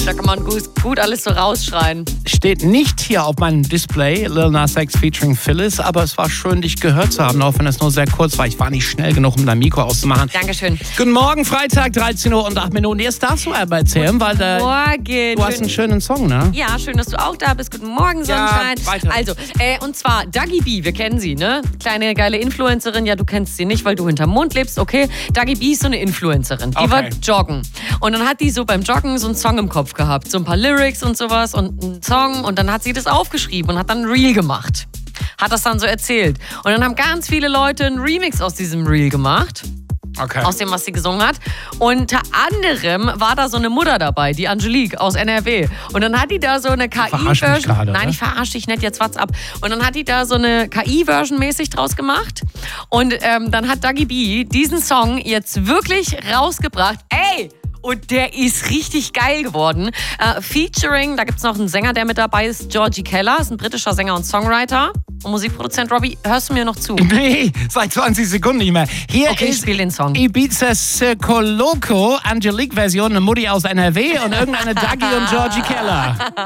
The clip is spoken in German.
Da kann man gut alles so rausschreien. Steht nicht hier auf meinem Display, Lil Nas X featuring Phyllis, aber es war schön, dich gehört zu haben, auch wenn es nur sehr kurz war. Ich war nicht schnell genug, um dein Mikro auszumachen. Dankeschön. Guten Morgen, Freitag, 13 Uhr und 8 Minuten. Jetzt darfst du aber erzählen, weil Morgen. Du hast einen schönen Song, ne? Ja, schön, dass du auch da bist. Guten Morgen, Sonnenschein. Ja, weiter. Also, und zwar Dagi B, wir kennen sie, ne? Kleine, geile Influencerin. Ja, du kennst sie nicht, weil du hinterm Mond lebst, okay. Dagi B ist so eine Influencerin. Die war joggen. Und dann hat die so beim Joggen so einen Song im Kopf gehabt. So ein paar Lyrics und sowas und einen Song. Und dann hat sie das aufgeschrieben und hat dann ein Reel gemacht. Hat das dann so erzählt. Und dann haben ganz viele Leute einen Remix aus diesem Reel gemacht. Okay. Aus dem, was sie gesungen hat. Unter anderem war da so eine Mutter dabei, die Angelique aus NRW. Und dann hat die da so eine KI-Version. Nein, ich verarsche dich nicht, jetzt what's up. Und dann hat die da so eine KI-Version mäßig draus gemacht. Und dann hat Dagi B diesen Song jetzt wirklich rausgebracht. Ey! Und der ist richtig geil geworden. Featuring, da gibt es noch einen Sänger, der mit dabei ist, Georgie Keller, ist ein britischer Sänger und Songwriter. Und Musikproduzent. Robbie, hörst du mir noch zu? Nee, seit 20 Sekunden nicht mehr. Hier ist spiel den Song. Ibiza Circo Loco, Angelique-Version, eine Mutti aus NRW und irgendeine Dagi und Georgie Keller.